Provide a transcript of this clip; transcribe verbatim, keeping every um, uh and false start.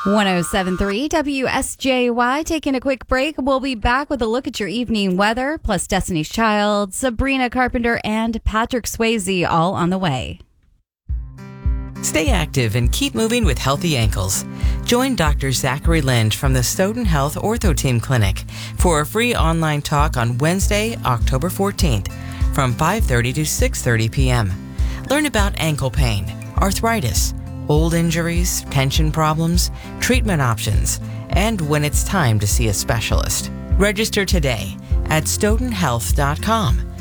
one oh seven point three W S J Y. Taking a quick break. We'll be back with a look at your evening weather, plus Destiny's Child, Sabrina Carpenter, and Patrick Swayze all on the way. Stay active and keep moving with healthy ankles. Join Doctor Zachary Lynch from the Stoughton Health Ortho Team Clinic for a free online talk on Wednesday, October fourteenth from five thirty to six thirty p.m. Learn about ankle pain, arthritis, old injuries, tension problems, treatment options, and when it's time to see a specialist. Register today at stoughton health dot com.